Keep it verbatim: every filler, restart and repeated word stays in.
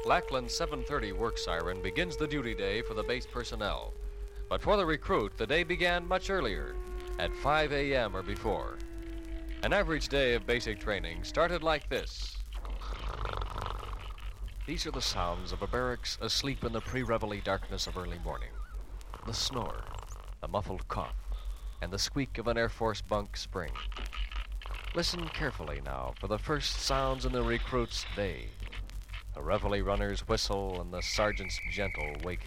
Lackland's seven thirty work siren begins the duty day for the base personnel. But for the recruit, the day began much earlier, at five a.m. or before. An average day of basic training started like this. These are the sounds of a barracks asleep in the pre-reveille darkness of early morning. The snore, the muffled cough, and the squeak of an Air Force bunk spring. Listen carefully now for the first sounds in the recruit's day. The reveille runner's whistle and the sergeant's gentle waking.